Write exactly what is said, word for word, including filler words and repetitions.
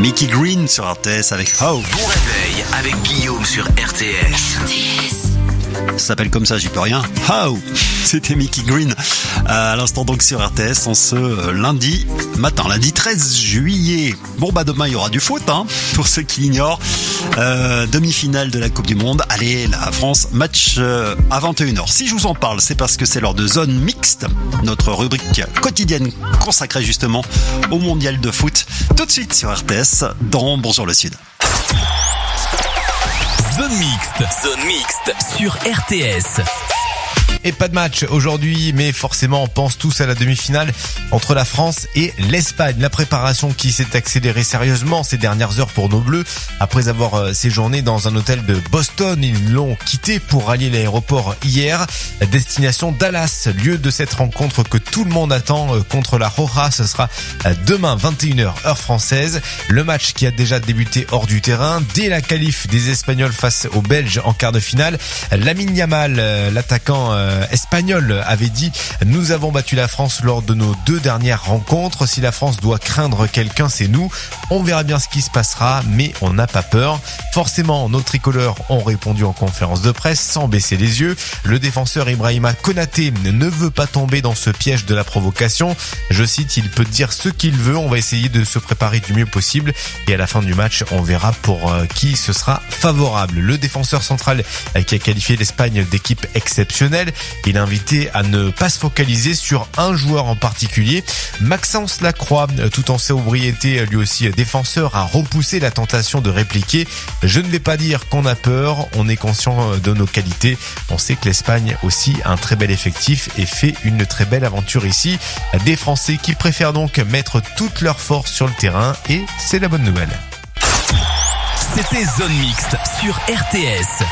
Mickey Green sur R T S avec How. Bon réveil avec Guillaume sur R T S. R T S. Ça s'appelle comme ça, j'y peux rien. How. C'était Mickey Green. Euh, à l'instant donc sur R T S en ce euh, lundi matin, lundi treize juillet. Bon bah demain il y aura du foot, hein, pour ceux qui l'ignorent. Euh, demi-finale de la Coupe du Monde. Allez, la France, match euh, à vingt et une heures. Si je vous en parle, c'est parce que c'est l'heure de Zone Mixte, notre rubrique quotidienne consacrée justement au mondial de foot. Tout de suite sur R T S dans Bonjour le Sud. Zone mixte, zone mixte sur R T S. Et pas de match aujourd'hui, mais forcément on pense tous à la demi-finale entre la France et l'Espagne. La préparation qui s'est accélérée sérieusement ces dernières heures pour nos Bleus. Après avoir séjourné dans un hôtel de Boston, ils l'ont quitté pour rallier l'aéroport hier. Destination Dallas, lieu de cette rencontre que tout le monde attend contre la Roja. Ce sera demain vingt et une heures heure française. Le match qui a déjà débuté hors du terrain dès la qualif des Espagnols face aux Belges en quart de finale. Lamine Yamal, l'attaquant espagnol, avait dit « Nous avons battu la France lors de nos deux dernières rencontres. Si la France doit craindre quelqu'un, c'est nous. On verra bien ce qui se passera, mais on n'a pas peur. » Forcément, nos tricolores ont répondu en conférence de presse sans baisser les yeux. Le défenseur Ibrahima Konaté ne veut pas tomber dans ce piège de la provocation. Je cite, il peut dire ce qu'il veut. On va essayer de se préparer du mieux possible. Et à la fin du match, on verra pour qui ce sera favorable. Le défenseur central qui a qualifié l'Espagne d'équipe exceptionnelle, il a invité à ne pas se focaliser sur un joueur en particulier. Maxence Lacroix, tout en sobriété, lui aussi défenseur, a repoussé la tentation de répliquer « Je ne vais pas dire qu'on a peur, on est conscient de nos qualités. On sait que l'Espagne aussi a un très bel effectif et fait une très belle aventure ici. » Des Français qui préfèrent donc mettre toute leur force sur le terrain et c'est la bonne nouvelle. C'était Zone Mixte sur R T S.